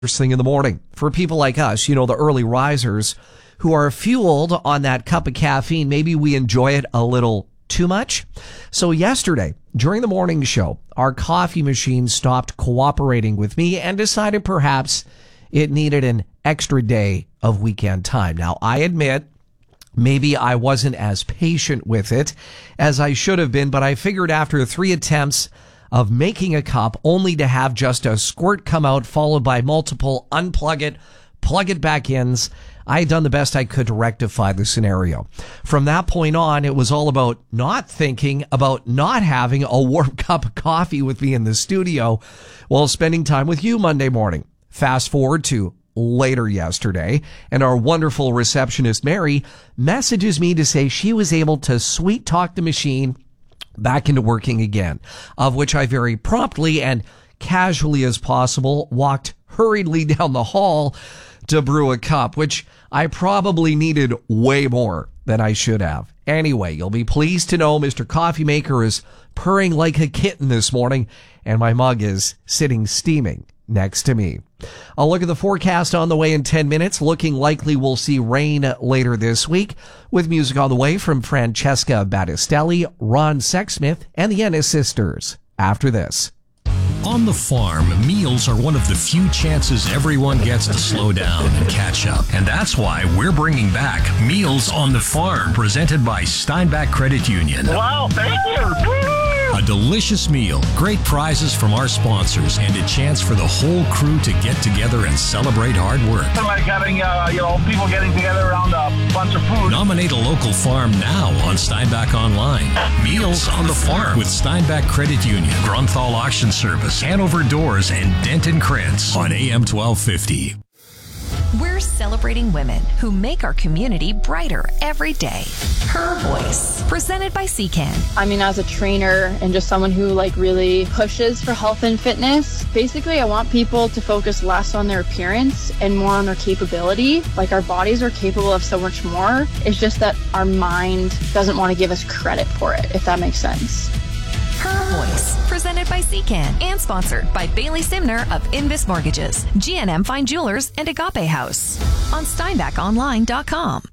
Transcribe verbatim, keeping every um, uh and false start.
First thing in the morning. For people like us, you know, the early risers who are fueled on that cup of caffeine, maybe we enjoy it a little too much. So yesterday, during the morning show, our coffee machine stopped cooperating with me and decided perhaps it needed an extra day of weekend time. Now, I admit, maybe I wasn't as patient with it as I should have been, but I figured after three attempts of making a cup only to have just a squirt come out followed by multiple unplug it, plug it back ins, I had done the best I could to rectify the scenario. From that point on, it was all about not thinking about not having a warm cup of coffee with me in the studio while spending time with you Monday morning. Fast forward to later yesterday, and our wonderful receptionist, Mary, messages me to say she was able to sweet talk the machine back into working again, of which I very promptly and casually as possible walked hurriedly down the hall to brew a cup, which I probably needed way more than I should have. Anyway, you'll be pleased to know Mister Coffee Maker is purring like a kitten this morning, and my mug is sitting steaming next to me. I'll look at the forecast on the way in ten minutes. Looking likely we'll see rain later this week, with music on the way from Francesca Battistelli, Ron Sexsmith, and the Ennis Sisters. After this. On the farm, meals are one of the few chances everyone gets to slow down and catch up. And that's why we're bringing back Meals on the Farm, presented by Steinbach Credit Union. Wow, thank you. A delicious meal, great prizes from our sponsors, and a chance for the whole crew to get together and celebrate hard work. Like having, uh, you know, people getting together around a bunch of food. Nominate a local farm now on Steinbach Online. Meals on the Farm with Steinbach Credit Union, Grunthal Auction Service, Hanover Doors, and Denton Krantz on A M twelve fifty. We're celebrating women who make our community brighter every day. Her Voice, presented by C Can. I mean, as a trainer and just someone who like really pushes for health and fitness, basically I want people to focus less on their appearance and more on their capability. Like, our bodies are capable of so much more. It's just that our mind doesn't want to give us credit for it, if that makes sense. Her Voice, presented by C Can and sponsored by Bailey Simner of Invis Mortgages, G N M Fine Jewelers, and Agape House on Steinbach Online dot com.